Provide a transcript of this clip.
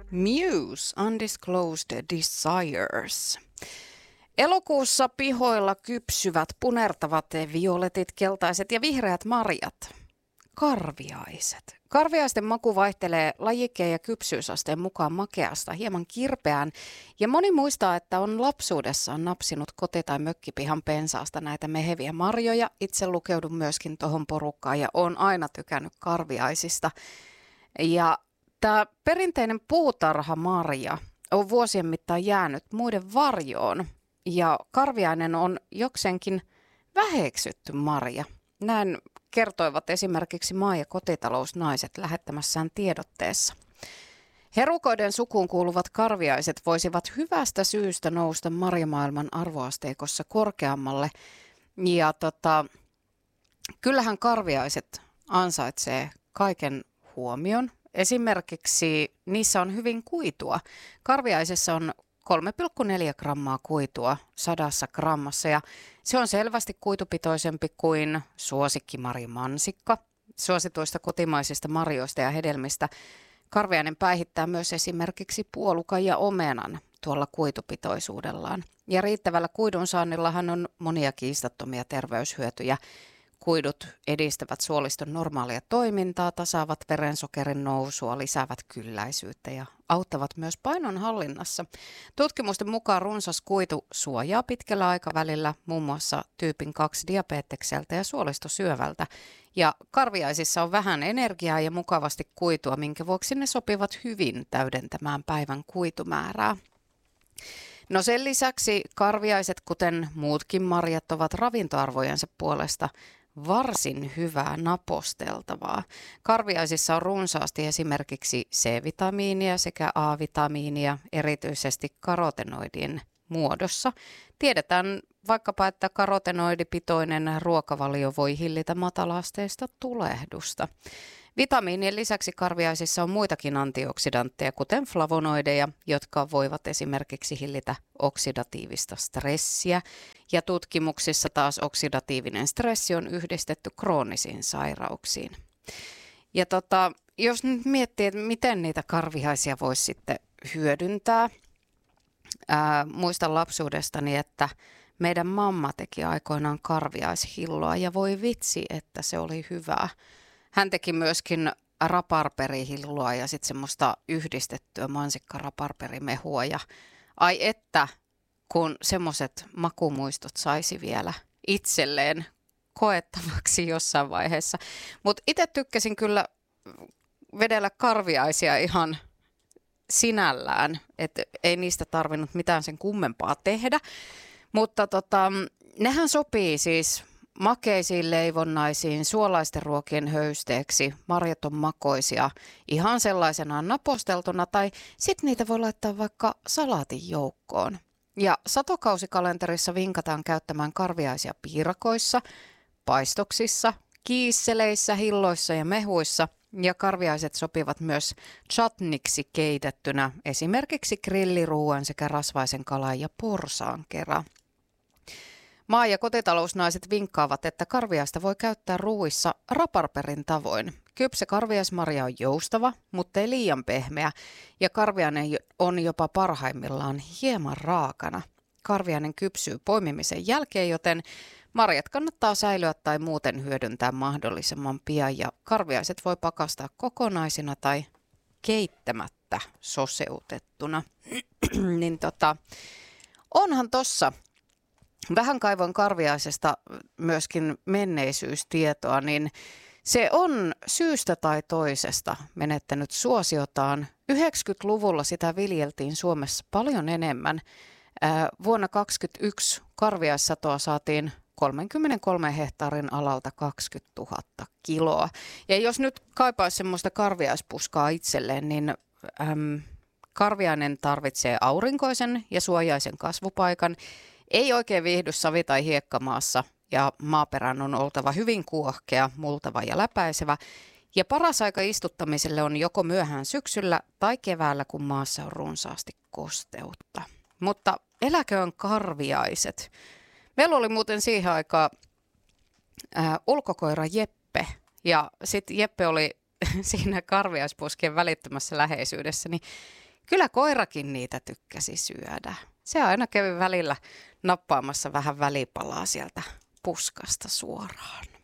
Muse, Undisclosed Desires. Elokuussa pihoilla kypsyvät punertavat violetit, keltaiset ja vihreät marjat. Karviaiset. Karviaisten maku vaihtelee lajikkeen ja kypsyysasteen mukaan makeasta, hieman kirpeään, ja moni muistaa, että on lapsuudessaan napsinut koti- tai mökkipihan pensaasta näitä meheviä marjoja. Itse lukeudun myöskin tohon porukkaan ja olen aina tykännyt karviaisista. Ja tämä perinteinen puutarhamarja on vuosien mittaan jäänyt muiden varjoon, ja karviainen on jokseenkin väheksytty marja. Näin kertoivat esimerkiksi maa- ja kotitalousnaiset lähettämässään tiedotteessa. Herukoiden sukuun kuuluvat karviaiset voisivat hyvästä syystä nousta marjamaailman arvoasteikossa korkeammalle. Ja kyllähän karviaiset ansaitsee kaiken huomion. Esimerkiksi niissä on hyvin kuitua. Karviaisessa on 3,4 grammaa kuitua 100 grammassa ja se on selvästi kuitupitoisempi kuin suosikkimarjamansikka. Suosituista kotimaisista marjoista ja hedelmistä karviainen päihittää myös esimerkiksi puolukan ja omenan tuolla kuitupitoisuudellaan. Ja riittävällä kuidun saannillahan on monia kiistattomia terveyshyötyjä. Kuidut edistävät suoliston normaalia toimintaa, tasaavat verensokerin nousua, lisäävät kylläisyyttä ja auttavat myös painon hallinnassa. Tutkimusten mukaan runsas kuitu suojaa pitkällä aikavälillä muun muassa tyypin 2 diabetekseltä ja suolistosyövältä. Ja karviaisissa on vähän energiaa ja mukavasti kuitua, minkä vuoksi ne sopivat hyvin täydentämään päivän kuitumäärää. No sen lisäksi karviaiset, kuten muutkin marjat, ovat ravintoarvojensa puolesta varsin hyvää naposteltavaa. Karviaisissa on runsaasti esimerkiksi C-vitamiinia sekä A-vitamiinia, erityisesti karotenoidien muodossa. Tiedetään vaikkapa, että karotenoidipitoinen ruokavalio voi hillitä matala-asteista tulehdusta. Vitamiinien lisäksi karviaisissa on muitakin antioksidantteja, kuten flavonoideja, jotka voivat esimerkiksi hillitä oksidatiivista stressiä. Ja tutkimuksissa taas oksidatiivinen stressi on yhdistetty kroonisiin sairauksiin. Ja jos nyt miettii, että miten niitä karviaisia voisi sitten hyödyntää, muistan lapsuudestani, että meidän mamma teki aikoinaan karviaishilloa ja voi vitsi, että se oli hyvää. Hän teki myöskin raparperihilloa ja sitten semmoista yhdistettyä mansikka-raparperimehua. Ja ai että, kun semmoiset makumuistot saisi vielä itselleen koettavaksi jossain vaiheessa. Mutta itse tykkäsin kyllä vedellä karviaisia ihan sinällään, että ei niistä tarvinnut mitään sen kummempaa tehdä. Mutta nehän sopii siis makeisiin leivonnaisiin, suolaisten ruokien höysteeksi, marjat on makoisia ihan sellaisenaan naposteltuna tai sitten niitä voi laittaa vaikka salaatin joukkoon. Ja satokausikalenterissa vinkataan käyttämään karviaisia piirakoissa, paistoksissa, kiisseleissä, hilloissa ja mehuissa. Ja karviaiset sopivat myös chutniksi keitettynä, esimerkiksi grilliruuan sekä rasvaisen kalan ja porsaan kera. Maa- ja kotitalousnaiset vinkkaavat, että karviaista voi käyttää ruuissa raparperin tavoin. Kypsä karviaismarja on joustava, mutta ei liian pehmeä, ja karviainen on jopa parhaimmillaan hieman raakana. Karviainen kypsyy poimimisen jälkeen, joten marjat kannattaa säilyä tai muuten hyödyntää mahdollisimman pian, ja karviaiset voi pakastaa kokonaisina tai keittämättä soseutettuna. niin onhan tossa. Vähän kaivoin karviaisesta myöskin menneisyystietoa, niin se on syystä tai toisesta menettänyt suosiotaan. 90-luvulla sitä viljeltiin Suomessa paljon enemmän. Vuonna 2021 karviaissatoa saatiin 33 hehtaarin alalta 20 000 kiloa. Ja jos nyt kaipaisi semmoista karviaispuskaa itselleen, niin karviainen tarvitsee aurinkoisen ja suojaisen kasvupaikan. Ei oikein viihdy savi- tai hiekkamaassa ja maaperän on oltava hyvin kuohkea, multava ja läpäisevä. Ja paras aika istuttamiselle on joko myöhään syksyllä tai keväällä, kun maassa on runsaasti kosteutta. Mutta eläköön karviaiset. Meillä oli muuten siihen aikaan ulkokoira Jeppe ja sitten Jeppe oli siinä karviaispuskien välittömässä läheisyydessä, niin Kyllä koirakin niitä tykkäsi syödä. Se aina kävi välillä nappaamassa vähän välipalaa sieltä puskasta suoraan.